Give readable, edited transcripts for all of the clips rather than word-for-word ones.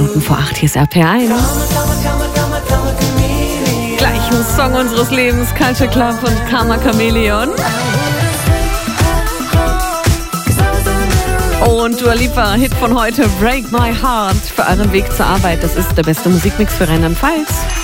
Minuten vor 8. Hier ist RPR1. Gleich ein Song unseres Lebens, Culture Club und Karma Chameleon. Und Dua Lipa, Hit von heute, Break My Heart, für euren Weg zur Arbeit. Das ist der beste Musikmix für Rheinland-Pfalz.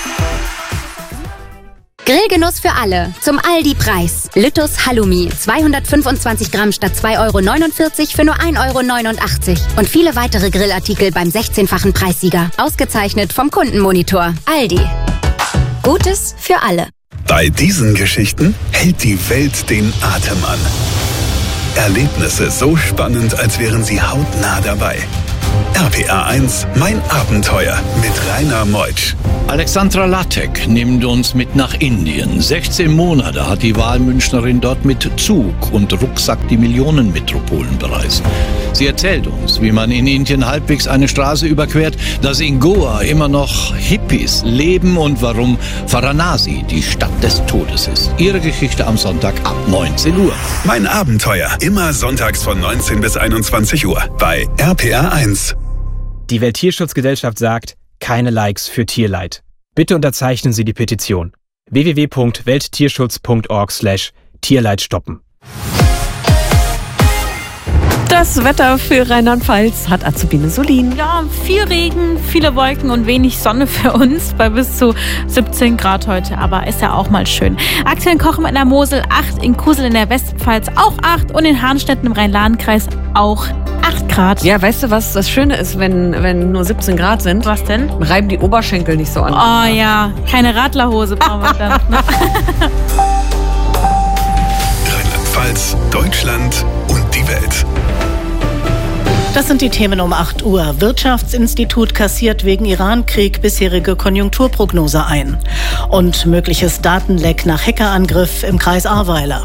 Grillgenuss für alle. Zum Aldi-Preis. Lüttus Halloumi. 225 Gramm statt 2,49 € für nur 1,89 € Und viele weitere Grillartikel beim 16-fachen Preissieger. Ausgezeichnet vom Kundenmonitor. Aldi. Gutes für alle. Bei diesen Geschichten hält die Welt den Atem an. Erlebnisse so spannend, als wären sie hautnah dabei. RPR1, mein Abenteuer mit Rainer Meutsch. Alexandra Lattek nimmt uns mit nach Indien. 16 Monate hat die Wahlmünchnerin dort mit Zug und Rucksack die Millionenmetropolen bereist. Sie erzählt uns, wie man in Indien halbwegs eine Straße überquert, dass in Goa immer noch Hippies leben und warum Varanasi die Stadt des Todes ist. Ihre Geschichte am Sonntag ab 19 Uhr. Mein Abenteuer, immer sonntags von 19 bis 21 Uhr bei RPR1. Die Welttierschutzgesellschaft sagt, keine Likes für Tierleid. Bitte unterzeichnen Sie die Petition. www.welttierschutz.org/Tierleid stoppen. Das Wetter für Rheinland-Pfalz hat Azubine Solin. Ja, viel Regen, viele Wolken und wenig Sonne für uns bei bis zu 17 Grad heute. Aber ist ja auch mal schön. Aktuell in Kochen in der Mosel 8, in Kusel in der Westpfalz auch 8 und in Harnstetten im Rhein-Lahn-Kreis auch 8 Grad. Ja, weißt du, was das Schöne ist, wenn nur 17 Grad sind? Was denn? Reiben die Oberschenkel nicht so an. Oh ja, keine Radlerhose brauchen wir dann. Ne? Rheinland-Pfalz, Deutschland und die Welt. Das sind die Themen um 8 Uhr. Wirtschaftsinstitut kassiert wegen Iran-Krieg bisherige Konjunkturprognose ein. Und mögliches Datenleck nach Hackerangriff im Kreis Ahrweiler.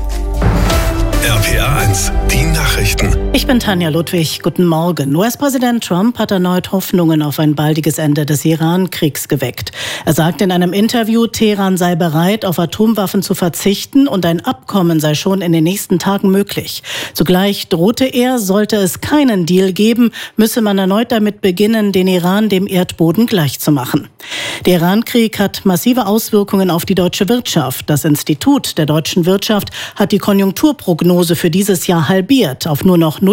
RPR1, die Nachrichten. Ich bin Tanja Ludwig. Guten Morgen. US-Präsident Trump hat erneut Hoffnungen auf ein baldiges Ende des Iran-Kriegs geweckt. Er sagt in einem Interview, Teheran sei bereit, auf Atomwaffen zu verzichten und ein Abkommen sei schon in den nächsten Tagen möglich. Zugleich drohte er, sollte es keinen Deal geben, müsse man erneut damit beginnen, den Iran dem Erdboden gleichzumachen. Der Iran-Krieg hat massive Auswirkungen auf die deutsche Wirtschaft. Das Institut der deutschen Wirtschaft hat die Konjunkturprognose für dieses Jahr halbiert auf nur noch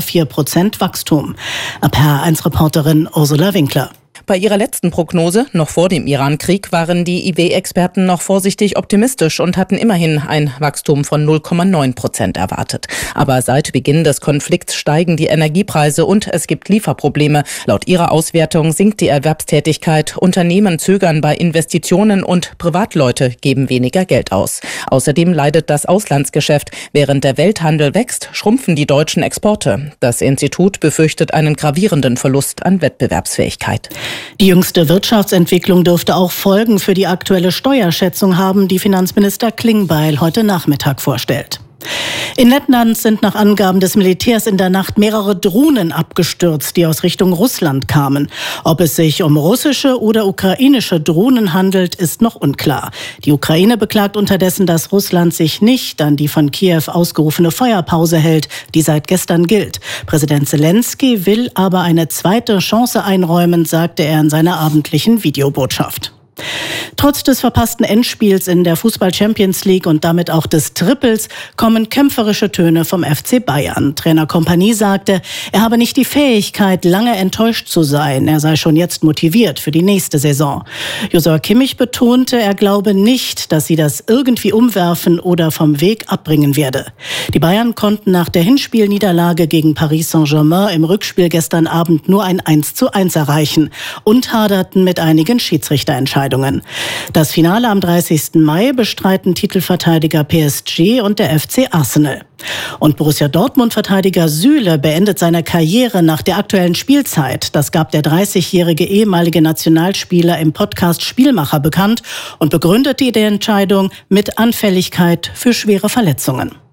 0,4% Wachstum. RPR1-Reporterin Ursula Winkler. Bei ihrer letzten Prognose, noch vor dem Iran-Krieg, waren die IW-Experten noch vorsichtig optimistisch und hatten immerhin ein Wachstum von 0,9% erwartet. Aber seit Beginn des Konflikts steigen die Energiepreise und es gibt Lieferprobleme. Laut ihrer Auswertung sinkt die Erwerbstätigkeit, Unternehmen zögern bei Investitionen und Privatleute geben weniger Geld aus. Außerdem leidet das Auslandsgeschäft. Während der Welthandel wächst, schrumpfen die deutschen Exporte. Das Institut befürchtet einen gravierenden Verlust an Wettbewerbsfähigkeit. Die jüngste Wirtschaftsentwicklung dürfte auch Folgen für die aktuelle Steuerschätzung haben, die Finanzminister Klingbeil heute Nachmittag vorstellt. In Lettland sind nach Angaben des Militärs in der Nacht mehrere Drohnen abgestürzt, die aus Richtung Russland kamen. Ob es sich um russische oder ukrainische Drohnen handelt, ist noch unklar. Die Ukraine beklagt unterdessen, dass Russland sich nicht an die von Kiew ausgerufene Feuerpause hält, die seit gestern gilt. Präsident Zelensky will aber eine zweite Chance einräumen, sagte er in seiner abendlichen Videobotschaft. Trotz des verpassten Endspiels in der Fußball-Champions League und damit auch des Triples kommen kämpferische Töne vom FC Bayern. Trainer Kompanie sagte, er habe nicht die Fähigkeit, lange enttäuscht zu sein. Er sei schon jetzt motiviert für die nächste Saison. Joshua Kimmich betonte, er glaube nicht, dass sie das irgendwie umwerfen oder vom Weg abbringen werde. Die Bayern konnten nach der Hinspielniederlage gegen Paris Saint-Germain im Rückspiel gestern Abend nur ein 1:1 erreichen und haderten mit einigen Schiedsrichterentscheidungen. Das Finale am 30. Mai bestreiten Titelverteidiger PSG und der FC Arsenal. Und Borussia Dortmund-Verteidiger Süle beendet seine Karriere nach der aktuellen Spielzeit. Das gab der 30-jährige ehemalige Nationalspieler im Podcast Spielmacher bekannt und begründete die Entscheidung mit Anfälligkeit für schwere Verletzungen.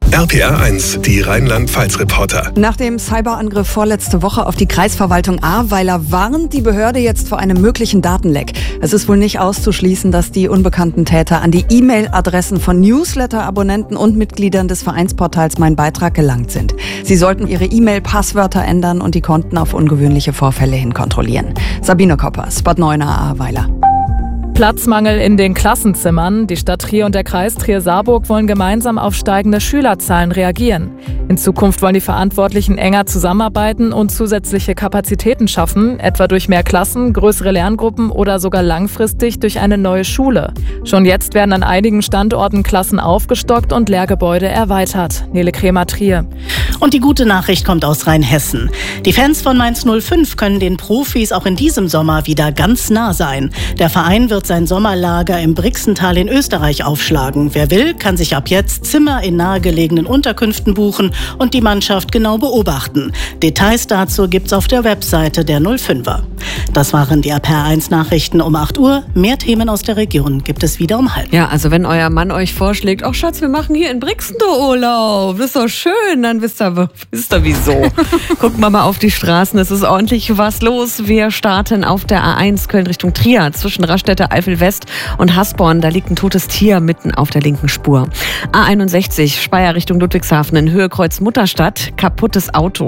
RPR 1, die Rheinland-Pfalz-Reporter. Nach dem Cyberangriff vorletzte Woche auf die Kreisverwaltung Ahrweiler warnt die Behörde jetzt vor einem möglichen Datenleck. Es ist wohl nicht auszuschließen, dass die unbekannten Täter an die E-Mail-Adressen von Newsletter-Abonnenten und Mitgliedern des Vereinsportals Mein Beitrag gelangt sind. Sie sollten ihre E-Mail-Passwörter ändern und die Konten auf ungewöhnliche Vorfälle hin kontrollieren. Sabine Koppers, Bad Neuenahr, Ahrweiler. Platzmangel in den Klassenzimmern. Die Stadt Trier und der Kreis Trier-Saarburg wollen gemeinsam auf steigende Schülerzahlen reagieren. In Zukunft wollen die Verantwortlichen enger zusammenarbeiten und zusätzliche Kapazitäten schaffen, etwa durch mehr Klassen, größere Lerngruppen oder sogar langfristig durch eine neue Schule. Schon jetzt werden an einigen Standorten Klassen aufgestockt und Lehrgebäude erweitert. Nele Kremer, Trier. Und die gute Nachricht kommt aus Rheinhessen. Die Fans von Mainz 05 können den Profis auch in diesem Sommer wieder ganz nah sein. Der Verein wird sein Sommerlager im Brixental in Österreich aufschlagen. Wer will, kann sich ab jetzt Zimmer in nahegelegenen Unterkünften buchen und die Mannschaft genau beobachten. Details dazu gibt's auf der Webseite der 05er. Das waren die RPR 1 Nachrichten um 8 Uhr. Mehr Themen aus der Region gibt es wieder um 12:30. Ja, also wenn euer Mann euch vorschlägt, ach Schatz, wir machen hier in Brixentor Urlaub, das ist doch schön, dann wisst ihr wieso. Gucken wir mal auf die Straßen, es ist ordentlich was los. Wir starten auf der A1 Köln Richtung Trier zwischen Raststätte Eifel West und Hasborn. Da liegt ein totes Tier mitten auf der linken Spur. A61 Speyer Richtung Ludwigshafen in Höhe Kreuz Mutterstadt, kaputtes Auto.